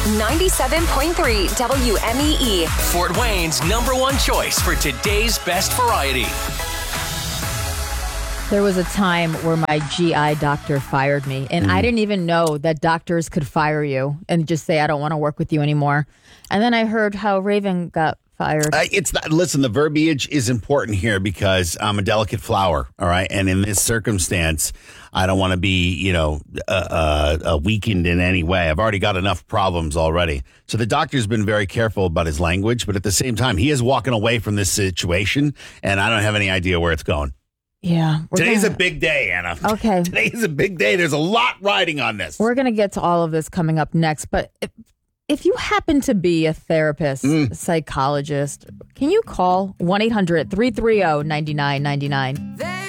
97.3 WMEE. Fort Wayne's #1 choice for today's best variety. There was a time where my GI doctor fired me, and I didn't even know that doctors could fire you and just say, I don't want to work with you anymore. And then I heard how Raven got fired. It's not. Listen, the verbiage is important here because I'm a delicate flower, all right? And in this circumstance, I don't want to be, weakened in any way. I've already got enough problems already. So the doctor's been very careful about his language, but at the same time, he is walking away from this situation, and I don't have any idea where it's going. Yeah. Today's a big day, Anna. Okay. Today's a big day. There's a lot riding on this. We're going to get to all of this coming up next, but if you happen to be a therapist, a psychologist, can you call 1-800-330-9999?